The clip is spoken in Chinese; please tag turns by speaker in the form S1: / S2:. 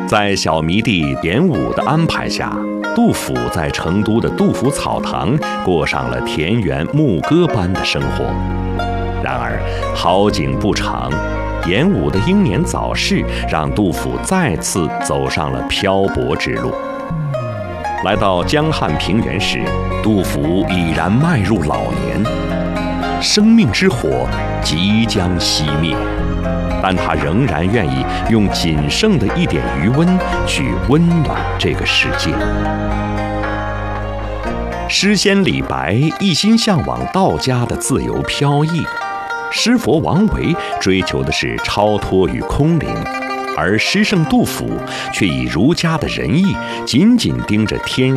S1: 在小迷弟严武的安排下，杜甫在成都的杜甫草堂过上了田园牧歌般的生活。然而好景不长，严武的英年早逝让杜甫再次走上了漂泊之路。来到江汉平原时，杜甫已然迈入老年，生命之火即将熄灭，但他仍然愿意用仅剩的一点余温去温暖这个世界。诗仙李白一心向往道家的自由飘逸，诗佛王维追求的是超脱与空灵，而诗圣杜甫却以儒家的仁义紧紧盯着天